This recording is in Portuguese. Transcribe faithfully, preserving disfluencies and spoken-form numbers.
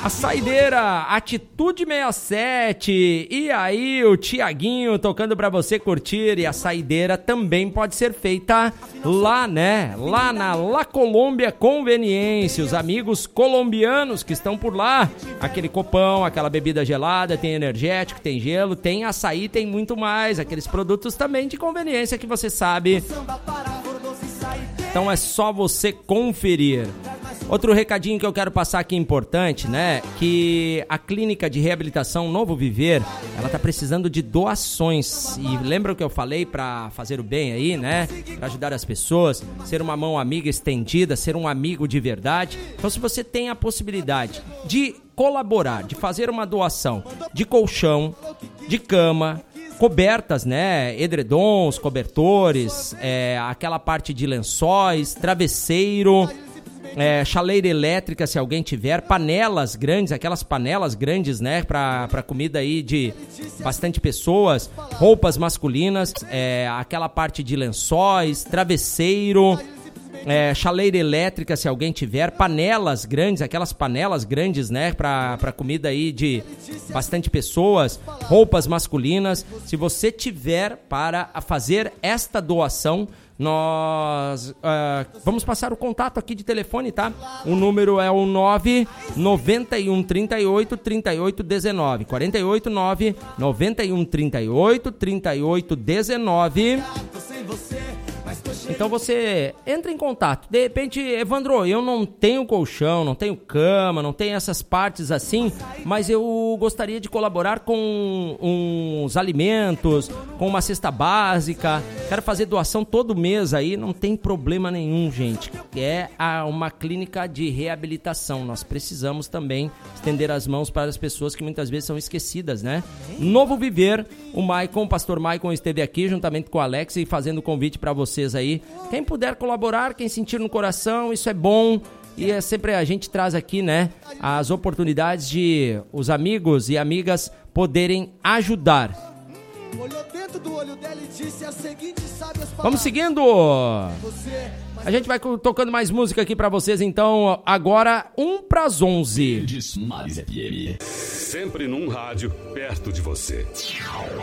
A saideira Atitude sessenta e sete, e aí o Tiaguinho tocando pra você curtir. E a saideira também pode ser feita lá, né? Lá na La Colômbia Conveniência, os amigos colombianos que estão por lá. Aquele copão, aquela bebida gelada, tem energético, tem gelo, tem açaí, tem muito mais. Aqueles produtos também de conveniência que você sabe. Então é só você conferir. Outro recadinho que eu quero passar aqui importante, né? Que a clínica de reabilitação Novo Viver, ela tá precisando de doações. E lembra o que eu falei pra fazer o bem aí, né? Pra ajudar as pessoas, ser uma mão amiga estendida, ser um amigo de verdade. Então, se você tem a possibilidade de colaborar, de fazer uma doação de colchão, de cama, cobertas, né, edredons, cobertores, é, aquela parte de lençóis, travesseiro, é, chaleira elétrica, se alguém tiver, panelas grandes, aquelas panelas grandes, né, pra, pra comida aí de bastante pessoas, roupas masculinas, é, aquela parte de lençóis, travesseiro, É, chaleira elétrica, se alguém tiver, panelas grandes, aquelas panelas grandes, né, pra, pra comida aí de bastante pessoas, roupas masculinas. Se você tiver para fazer esta doação, nós uh, vamos passar o contato aqui de telefone, tá? O número é o nove nove um três oito, três oito um nove, quarenta e oito nove nove um três oito, três oito um nove. Então você entra em contato. De repente, Evandro, eu não tenho colchão, não tenho cama, não tenho essas partes assim, mas eu gostaria de colaborar com uns alimentos, com uma cesta básica, quero fazer doação todo mês aí, não tem problema nenhum, gente. É uma clínica de reabilitação, nós precisamos também estender as mãos para as pessoas que muitas vezes são esquecidas, né? Novo Viver, o Maicon, o pastor Maicon esteve aqui juntamente com o Alex e fazendo convite para vocês aí. Quem puder colaborar, quem sentir no coração, isso é bom. E é sempre a gente traz aqui, né, as oportunidades de os amigos e amigas poderem ajudar. Vamos seguindo. A gente vai tocando mais música aqui pra vocês, então. Agora, um pras onze. Sempre num rádio perto de você.